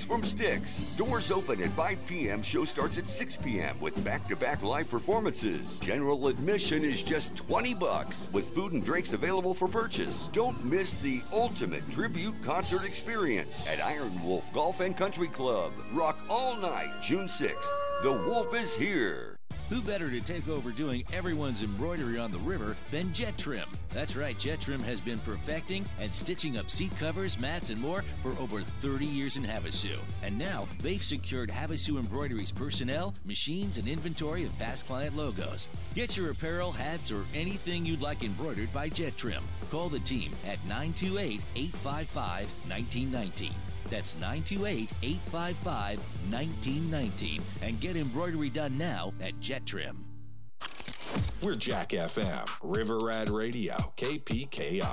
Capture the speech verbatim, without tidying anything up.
from Styx. Doors open at five p.m. Show starts at six p.m. with back-to-back live performances. General admission is just twenty bucks with food and drinks available for purchase. Don't miss the ultimate tribute concert experience at Iron Wolf Golf and Country Club. Rock all night, June sixth. The Wolf is here. Who better to take over doing everyone's embroidery on the river than Jet Trim? That's right, Jet Trim has been perfecting and stitching up seat covers, mats, and more for over thirty years in Havasu. And now they've secured Havasu Embroidery's personnel, machines, and inventory of past client logos. Get your apparel, hats, or anything you'd like embroidered by Jet Trim. Call the team at nine two eight, eight five five, one nine one nine. That's nine two eight, eight five five, one nine one nine and get embroidery done now at Jet Trim. We're Jack F M, River Rad Radio, K P K I.